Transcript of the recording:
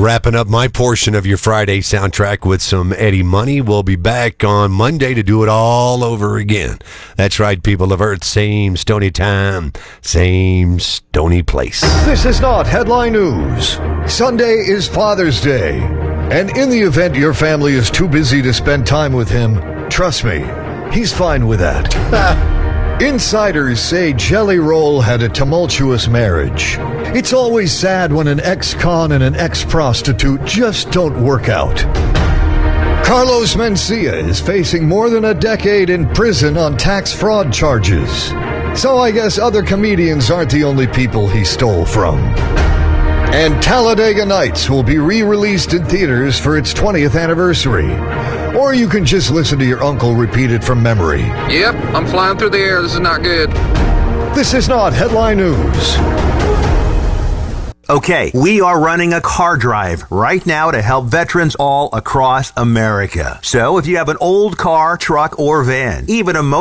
wrapping up my portion of your Friday soundtrack with some Eddie Money. We'll be back on Monday to do it all over again. That's right, people of Earth. Same stony time, same stony place. This is not headline news. Sunday is Father's Day. And in the event your family is too busy to spend time with him, trust me, he's fine with that. Insiders say Jelly Roll had a tumultuous marriage. It's always sad when an ex-con and an ex-prostitute just don't work out. Carlos Mencia is facing more than a decade in prison on tax fraud charges. So I guess other comedians aren't the only people he stole from. And Talladega Nights will be re-released in theaters for its 20th anniversary. Or you can just listen to your uncle repeat it from memory. Yep, I'm flying through the air. This is not good. This is not headline news. Okay, we are running a car drive right now to help veterans all across America. So if you have an old car, truck, or van, even a